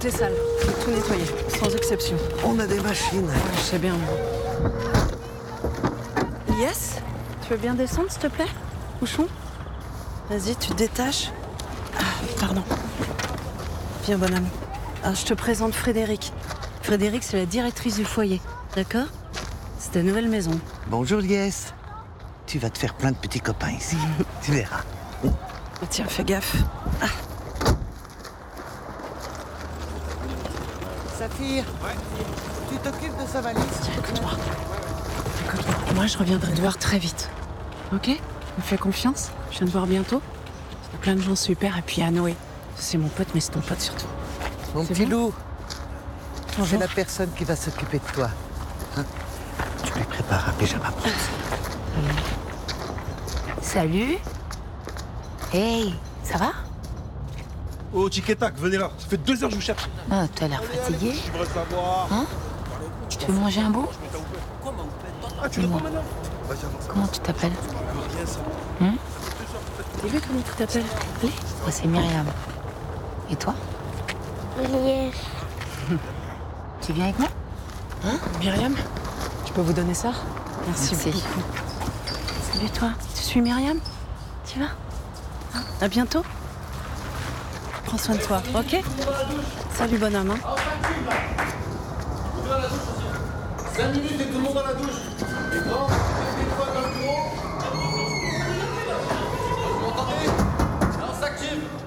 est sale. Faut tout nettoyer, sans exception. On a des machines. Ouais, je sais bien. Yes? Tu veux bien descendre, s'il te plaît? Bouchon? Vas-y, tu te détaches. Ah, pardon. Viens, bonhomme. Alors, je te présente Frédéric. Frédéric, c'est la directrice du foyer, d'accord? C'est ta nouvelle maison. Bonjour, Lies. Tu vas te faire plein de petits copains ici. Tu verras. Oh, tiens, fais gaffe. Ah. Saphir, tu t'occupes de sa valise? Tiens, écoute-moi. Écoute-moi. Moi, je reviendrai te voir très vite. Ok? Tu me fais confiance? Je viens te voir bientôt. Il y a plein de gens super. Et puis, il y a Noé. C'est mon pote, mais c'est ton pote surtout. Mon C'est petit bon? loup, c'est Bonjour. la personne qui va s'occuper de toi. Hein? Tu lui prépares un pyjama propre. Salut. Hey, ça va? Oh, tic et tac, venez là. Ça fait 2 heures que je vous cherche. Ah, t'as l'air fatigué. Je voudrais savoir. Hein? Tu veux manger un bout? Ah, tu réponds maintenant? Vas-y, avance. Comment tu t'appelles? Rien, ça. T'as vu comment tu t'appelles? Allez. Moi, c'est Myriam. Et toi? Elias. Tu viens avec moi? Hein? Myriam? Je peux vous donner ça? Merci Merci. beaucoup. Salut toi. Tu suis Myriam? Tu vas? Hein? À bientôt. Prends soin de toi, ok? Salut bonhomme. Hein? 5 minutes et tout le monde dans la douche. Les grands, mettez fois dans le bureau. Vous m'entendez? Là, on s'active.